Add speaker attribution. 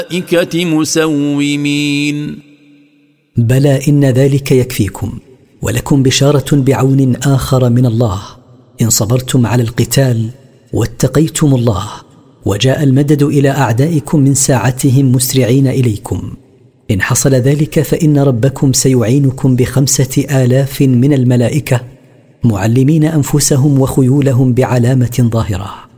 Speaker 1: مسومين.
Speaker 2: بلى إن ذلك يكفيكم، ولكم بشارة بعون آخر من الله إن صبرتم على القتال واتقيتم الله، وجاء المدد إلى أعدائكم من ساعتهم مسرعين إليكم. إن حصل ذلك فإن ربكم سيعينكم ب5,000 من الملائكة معلمين أنفسهم وخيولهم بعلامة ظاهرة.